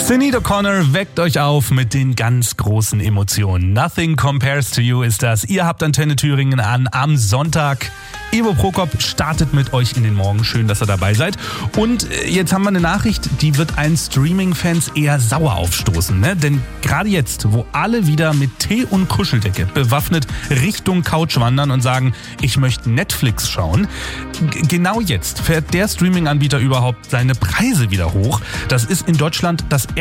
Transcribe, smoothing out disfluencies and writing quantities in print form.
Sinéad O'Connor weckt euch auf mit den ganz großen Emotionen. Nothing Compares to You ist das. Ihr habt Antenne Thüringen an am Sonntag. Ivo Prokop startet mit euch in den Morgen. Schön, dass ihr dabei seid. Und jetzt haben wir eine Nachricht, die wird allen Streaming-Fans eher sauer aufstoßen. Ne? Denn gerade jetzt, wo alle wieder mit Tee und Kuscheldecke bewaffnet Richtung Couch wandern und sagen, ich möchte Netflix schauen, genau jetzt fährt der Streaming-Anbieter überhaupt seine Preise wieder hoch. Das ist in Deutschland das